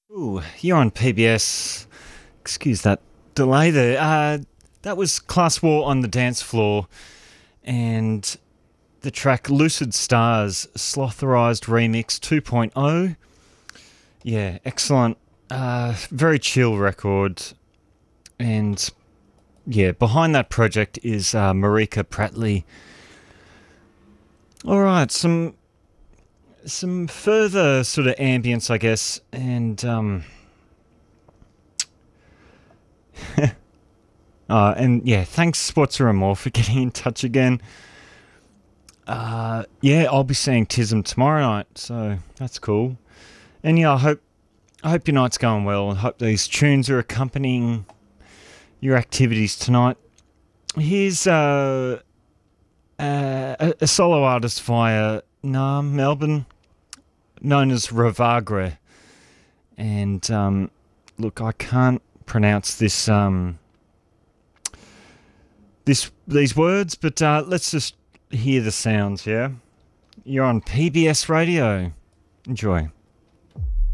Ooh, you're on PBS. Excuse that delay there. That was Class War on the Dance Floor and the track Lucid Stars Slotherized Remix 2.0. Yeah, excellent. Very chill record. And yeah, behind that project is Marika Pratley. All right, some further sort of ambience, I guess, and yeah, thanks Sportser and More for getting in touch again. Yeah, I'll be seeing Tism tomorrow night, so that's cool. And yeah, I hope your night's going well, and hope these tunes are accompanying your activities tonight. Here's a solo artist via Melbourne, known as Ravagre. And look, I can't pronounce these words, but let's just hear the sounds. Yeah, you're on PBS Radio. Enjoy.